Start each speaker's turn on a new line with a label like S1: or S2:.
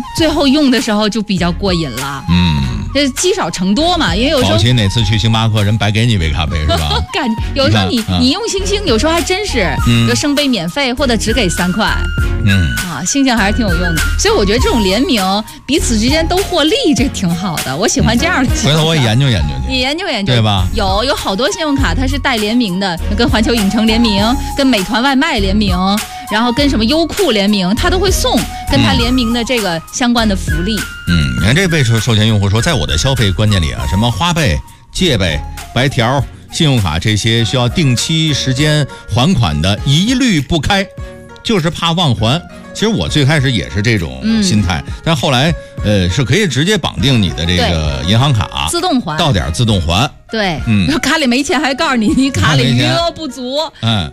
S1: 最后用的时候就比较过瘾了。这积少成多嘛，因为有时候
S2: 早期哪次去星巴克，人白给你一杯咖啡是吧？
S1: 有时候你用星星，有时候还真是就升杯免费，或者只给3块。星星还是挺有用的，所以我觉得这种联名彼此之间都获利，这挺好的。我喜欢这样的。
S2: 回头我也研究研究去。
S1: 你研究研究，
S2: 对吧？
S1: 有好多信用卡它是带联名的，跟环球影城联名，跟美团外卖联名，然后跟什么优酷联名，它都会送跟它联名的这个相关的福利。
S2: 你看这位授权用户说，在我的消费观念里啊，什么花呗、借呗、白条、信用卡这些需要定期时间还款的，一律不开，就是怕忘还。其实我最开始也是这种心态，但后来是可以直接绑定你的这个银行卡，
S1: 自动还，
S2: 到点自动还。
S1: 对，卡里没钱还告诉你卡里余额不足，